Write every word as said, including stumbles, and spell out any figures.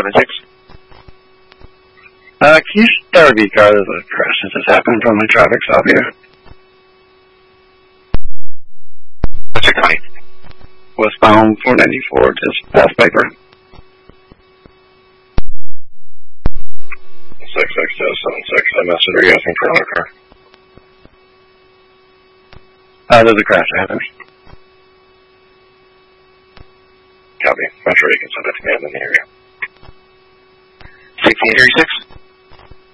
seven six. Uh, can you start a V car? There's a crash that just happened from the traffic stop here. six twenty. Westbound four ninety-four, just past Piper. six six seven six, I'm messenger, you asking for another car? Uh, there's a crash that happened. Copy. Metro, you can send it to me in the area. sixteen thirty-six.